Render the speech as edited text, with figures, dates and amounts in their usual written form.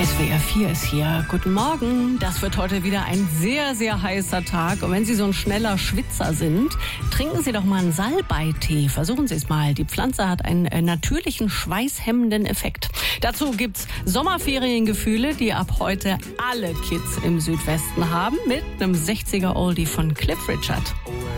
SWR 4 ist hier. Guten Morgen. Das wird heute wieder ein sehr, sehr heißer Tag. Und wenn Sie so ein schneller Schwitzer sind, trinken Sie doch mal einen Salbeitee. Versuchen Sie es mal. Die Pflanze hat einen natürlichen, schweißhemmenden Effekt. Dazu gibt's Sommerferiengefühle, die ab heute alle Kids im Südwesten haben, mit einem 60er Oldie von Cliff Richard.